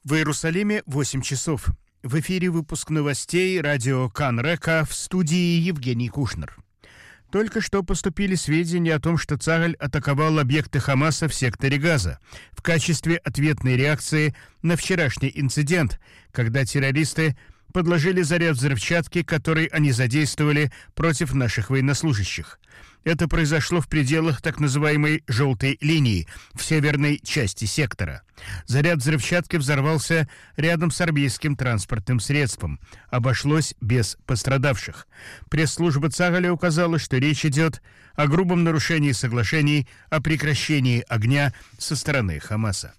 В Иерусалиме 8 часов. В эфире выпуск новостей радио Кан-Река, в студии Евгений Кушнер. Только что поступили сведения о том, что Цахаль атаковал объекты Хамаса в секторе Газа в качестве ответной реакции на вчерашний инцидент, когда террористы подложили заряд взрывчатки, который они задействовали против наших военнослужащих. Это произошло в пределах так называемой «желтой линии» в северной части сектора. Заряд взрывчатки взорвался рядом с армейским транспортным средством. Обошлось без пострадавших. Пресс-служба Цахаля указала, что речь идет о грубом нарушении соглашений о прекращении огня со стороны Хамаса.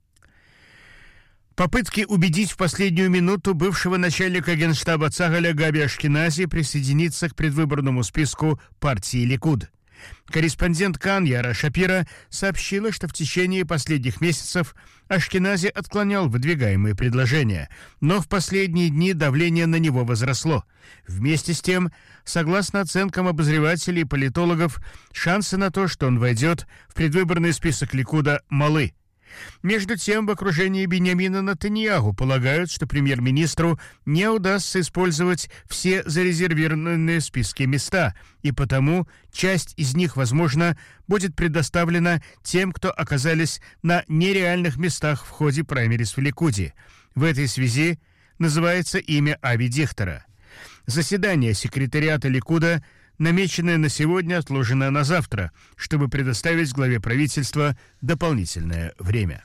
Попытки убедить в последнюю минуту бывшего начальника генштаба Цахаля Габи Ашкенази присоединиться к предвыборному списку партии Ликуд. Корреспондент Кан Яра Шапира сообщила, что в течение последних месяцев Ашкенази отклонял выдвигаемые предложения, но в последние дни давление на него возросло. Вместе с тем, согласно оценкам обозревателей и политологов, шансы на то, что он войдет в предвыборный список Ликуда, малы. Между тем, в окружении Биньямина Нетаньяху полагают, что премьер-министру не удастся использовать все зарезервированные в списке места, и потому часть из них, возможно, будет предоставлена тем, кто оказались на нереальных местах в ходе праймериз в Ликуде. В этой связи называется имя Ави Дихтера. Заседание секретариата Ликуда, намеченное на сегодня, отложено на завтра, чтобы предоставить главе правительства дополнительное время.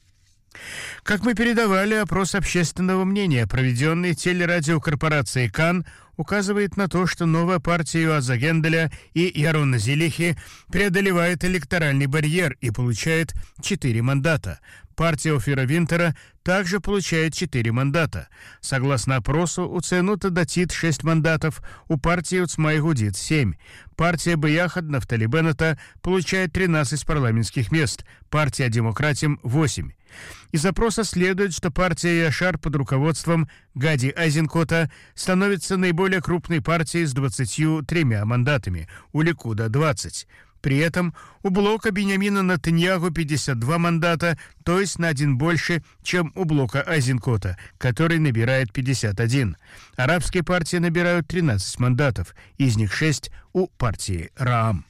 Как мы передавали, опрос общественного мнения, проведенный телерадиокорпорацией Кан, указывает на то, что новая партия Юаза Генделя и Ярона Зелихи преодолевает электоральный барьер и получает 4 мандата. Партия Офира Винтера также получает 4 мандата. Согласно опросу, у Ценута Датит 6 мандатов, у партии Уцма Игудит 7. Партия Бияхад Нафтали Беннета получает 13 парламентских мест, партия Демократим 8. Из опроса следует, что партия Яшар под руководством Гади Айзенкота становится наиболее крупной партией с 23 мандатами, у Ликуда 20. При этом у блока Биньямина Нетаньяху 52 мандата, то есть на 1 больше, чем у блока Айзенкота, который набирает 51. Арабские партии набирают 13 мандатов, из них 6 у партии Раам.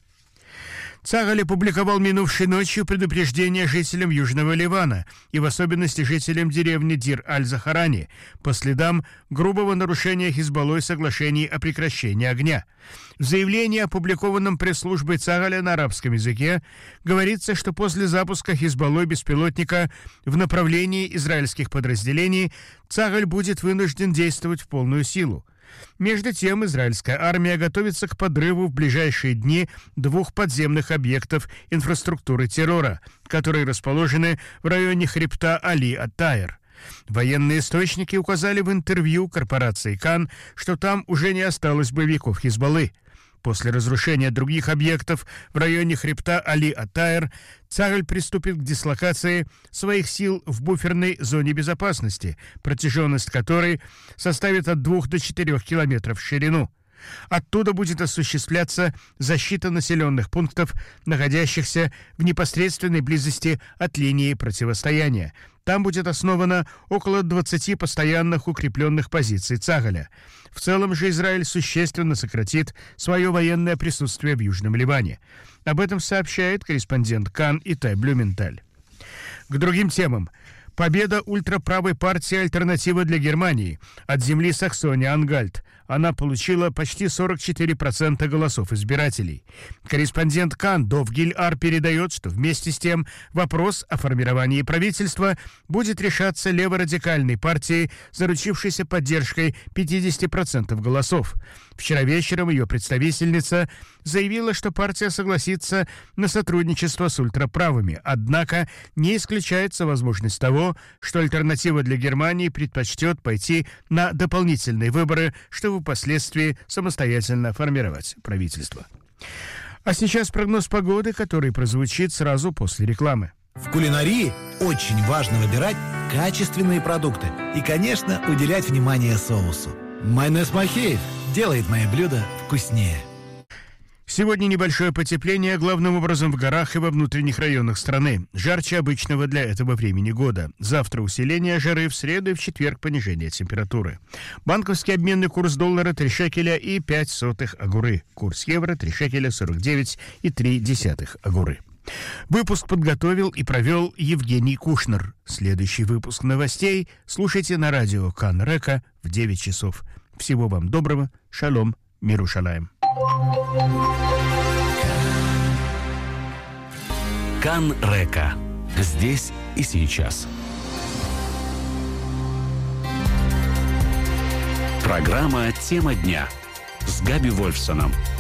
Цахаль опубликовал минувшей ночью предупреждение жителям Южного Ливана и в особенности жителям деревни Дир-аль-Захарани по следам грубого нарушения Хизбаллой соглашений о прекращении огня. В заявлении, опубликованном пресс-службой Цахаля на арабском языке, говорится, что после запуска Хизбаллой беспилотника в направлении израильских подразделений Цахаль будет вынужден действовать в полную силу. Между тем, израильская армия готовится к подрыву в ближайшие дни 2 подземных объектов инфраструктуры террора, которые расположены в районе хребта Али-ат-Тайр. Военные источники указали в интервью корпорации Кан, что там уже не осталось боевиков Хизбаллы. После разрушения других объектов в районе хребта Али-ат-Тайр Цахаль приступит к дислокации своих сил в буферной зоне безопасности, протяженность которой составит от 2 до 4 километров в ширину. Оттуда будет осуществляться защита населенных пунктов, находящихся в непосредственной близости от линии противостояния. Там будет основано около 20 постоянных укрепленных позиций Цахаля. В целом же Израиль существенно сократит свое военное присутствие в Южном Ливане. Об этом сообщает корреспондент Кан Итай Блюменталь. К другим темам. Победа ультраправой партии «Альтернатива для Германии» от земли Саксония-Ангальт. Она получила почти 44% голосов избирателей. Корреспондент Кан Дов Гиль-Ар передает, что вместе с тем вопрос о формировании правительства будет решаться леворадикальной партией, заручившейся поддержкой 50% голосов. Вчера вечером ее представительница заявила, что партия согласится на сотрудничество с ультраправыми, однако не исключается возможность того, что «Альтернатива для Германии» предпочтет пойти на дополнительные выборы, чтобы впоследствии самостоятельно формировать правительство. А сейчас прогноз погоды, который прозвучит сразу после рекламы. В кулинарии очень важно выбирать качественные продукты и, конечно, уделять внимание соусу. Майонез Махеев делает мои блюда вкуснее. Сегодня небольшое потепление, главным образом в горах и во внутренних районах страны. Жарче обычного для этого времени года. Завтра усиление жары, в среду и в четверг понижение температуры. Банковский обменный курс доллара 3 шекеля и 5 сотых агуры. Курс евро 3 шекеля 49,3 агуры. Выпуск подготовил и провел Евгений Кушнер. Следующий выпуск новостей слушайте на радио Кан Река в 9 часов. Всего вам доброго. Шалом. Мирушалаем. Кан Река. Здесь и сейчас. Программа «Тема дня» с Габи Вольфсоном.